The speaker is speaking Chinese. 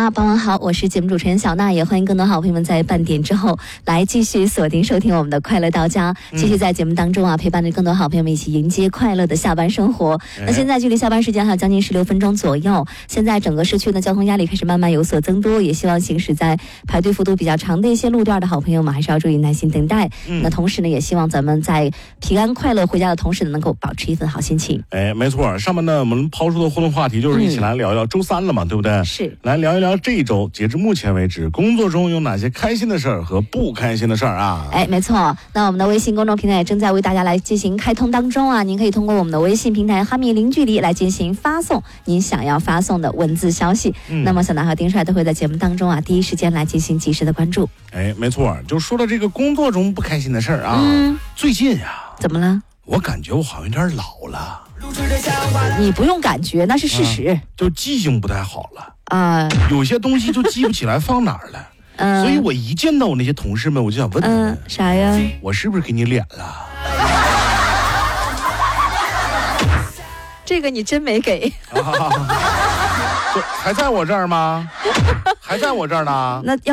家傍晚好，我是节目主持人小娜，也欢迎更多好朋友们在半点之后来继续锁定收听我们的快乐到家，继续在节目当中陪伴着更多好朋友们一起迎接快乐的下班生活。那现在距离下班时间还有将近16分钟左右，现在整个市区的交通压力开始慢慢有所增多，也希望行驶在排队幅度比较长的一些路段的好朋友们还是要注意耐心等待。那同时呢，也希望咱们在平安快乐回家的同时呢，能够保持一份好心情。 没错，上面呢我们抛出的互动话题就是一起来聊聊周三了嘛，对不对？ 是， 来聊一聊这一周截至目前为止工作中有哪些开心的事儿和不开心的事儿啊？ 没错，那我们的微信公众平台也正在为大家来进行开通当中啊，您可以通过我们的微信平台哈密零距离来进行发送您想要发送的文字消息。那么小南和丁帅都会在节目当中第一时间来进行及时的关注。 没错，就说到这个工作中不开心的事儿啊，最近怎么了？ 我感觉我好像有点老了。 你不用感觉，那是事实。 就记性不太好了有些东西就记不起来放哪儿了。所以我一见到我那些同事们，我就想问他们啥呀？ 我是不是给你脸了？ 这个你真没给。 还在我这儿吗？还在我这儿呢。 那